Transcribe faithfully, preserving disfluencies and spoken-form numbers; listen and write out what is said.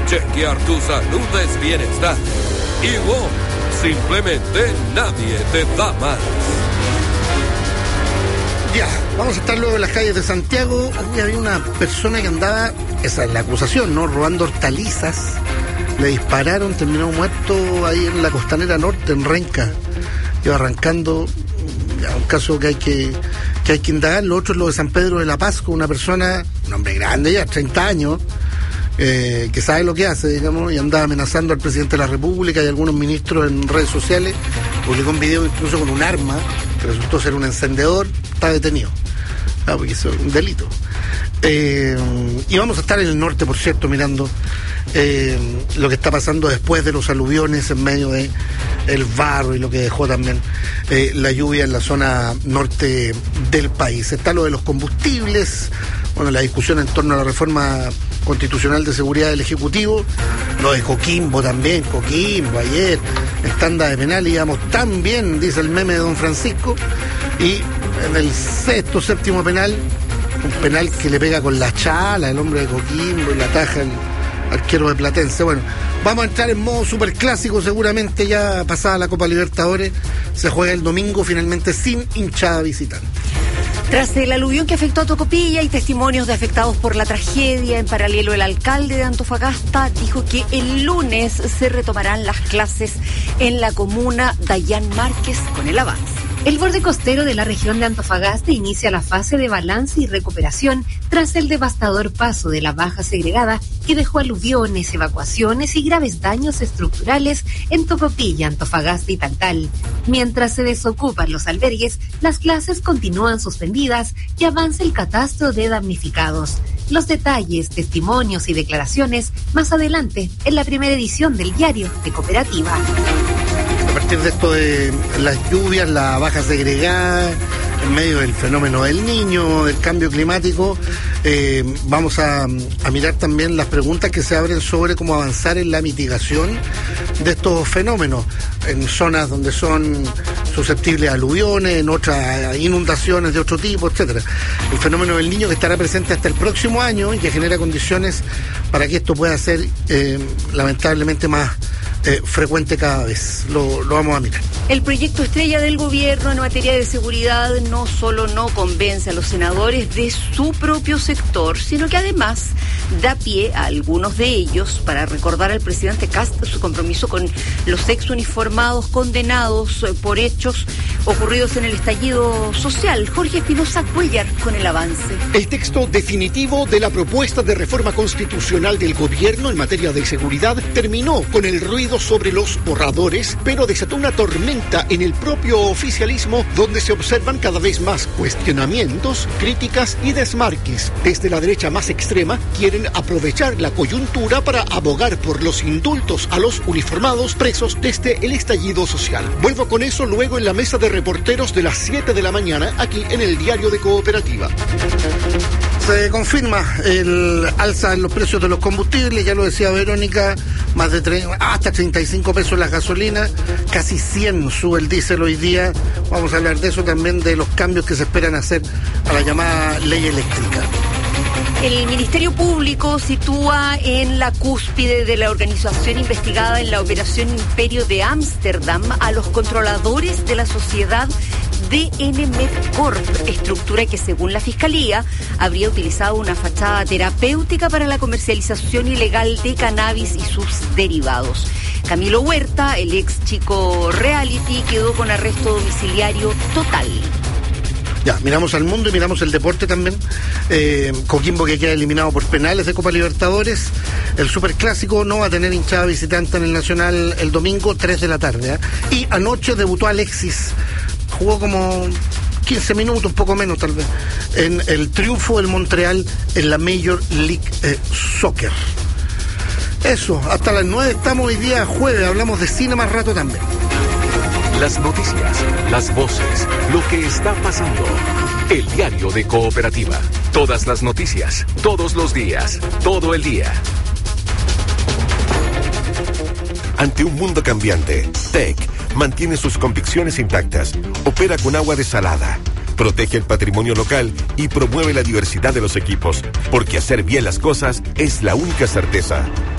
chequear tu salud es bienestar. Y wow, simplemente nadie te da más. Ya, vamos a estar luego en las calles de Santiago. Aquí había una persona que andaba, esa es la acusación, ¿no? Robando hortalizas. Le dispararon, terminó muerto ahí en la costanera norte, en Renca. Iba arrancando, ya, un caso que hay que, que hay que indagar. Lo otro es lo de San Pedro de la Paz, con una persona, un hombre grande ya, treinta años, eh, que sabe lo que hace, digamos, y andaba amenazando al presidente de la República y a algunos ministros en redes sociales. Publicó un video incluso con un arma, que resultó ser un encendedor. Está detenido, ah, porque eso es un delito. Eh, y vamos a estar en el norte, por cierto, mirando eh, lo que está pasando después de los aluviones en medio de el barro y lo que dejó también eh, la lluvia en la zona norte del país. Está lo de los combustibles, bueno, la discusión en torno a la reforma constitucional de seguridad del Ejecutivo, lo de Coquimbo también, Coquimbo, ayer, en tanda de penal íbamos tan bien, dice el meme de don Francisco, y en el sexto, séptimo penal, un penal que le pega con la chala el hombre de Coquimbo y la taja el arquero de Platense. Bueno, vamos a entrar en modo superclásico seguramente ya pasada la Copa Libertadores. Se juega el domingo finalmente sin hinchada visitante. Tras el aluvión que afectó a Tocopilla y testimonios de afectados por la tragedia, en paralelo el alcalde de Antofagasta dijo que el lunes se retomarán las clases en la comuna. Dayan Márquez con el avance. El borde costero de la región de Antofagasta inicia la fase de balance y recuperación tras el devastador paso de la baja segregada que dejó aluviones, evacuaciones y graves daños estructurales en Tocopilla, Antofagasta y Taltal. Mientras se desocupan los albergues, las clases continúan suspendidas y avanza el catastro de damnificados. Los detalles, testimonios y declaraciones más adelante en la primera edición del Diario de Cooperativa. A partir de esto de las lluvias, la baja segregada, en medio del fenómeno del Niño, del cambio climático, eh, vamos a, a mirar también las preguntas que se abren sobre cómo avanzar en la mitigación de estos fenómenos, en zonas donde son susceptibles a aluviones, en otras inundaciones de otro tipo, etcétera. El fenómeno del Niño que estará presente hasta el próximo año y que genera condiciones para que esto pueda ser eh, lamentablemente más Eh, frecuente cada vez. Lo, lo vamos a mirar. El proyecto estrella del gobierno en materia de seguridad no solo no convence a los senadores de su propio sector, sino que además da pie a algunos de ellos para recordar al presidente Kast su compromiso con los ex uniformados condenados por hechos ocurridos en el estallido social. Jorge Espinosa Cuellar con el avance. El texto definitivo de la propuesta de reforma constitucional del gobierno en materia de seguridad terminó con el ruido sobre los borradores, pero desató una tormenta en el propio oficialismo donde se observan cada vez más cuestionamientos, críticas y desmarques. Desde la derecha más extrema quieren aprovechar la coyuntura para abogar por los indultos a los uniformados presos desde el estallido social. Vuelvo con eso luego en la mesa de reporteros de las siete de la mañana aquí en el Diario de Cooperativa. Se confirma el alza en los precios de los combustibles, ya lo decía Verónica, más de tre- hasta treinta y cinco pesos la gasolina, casi cien sube el diésel hoy día. Vamos a hablar de eso también, de los cambios que se esperan hacer a la llamada ley eléctrica. El Ministerio Público sitúa en la cúspide de la organización investigada en la Operación Imperio de Ámsterdam a los controladores de la sociedad D N Medcorp, estructura que según la Fiscalía habría utilizado una fachada terapéutica para la comercialización ilegal de cannabis y sus derivados. Camilo Huerta, el ex chico reality, quedó con arresto domiciliario total. Ya, miramos al mundo y miramos el deporte también. Eh, Coquimbo que queda eliminado por penales de Copa Libertadores. El Superclásico no va a tener hinchada visitante en el Nacional el domingo, tres de la tarde. ¿eh? Y anoche debutó Alexis. Jugó como quince minutos, un poco menos tal vez, en el triunfo del Montreal en la Major League eh, Soccer. Eso, hasta las nueve estamos hoy día jueves, hablamos de cine más rato también. Las noticias, las voces, lo que está pasando. El Diario de Cooperativa. Todas las noticias, todos los días, todo el día. Ante un mundo cambiante, T E C mantiene sus convicciones intactas, opera con agua desalada, protege el patrimonio local y promueve la diversidad de los equipos, porque hacer bien las cosas es la única certeza.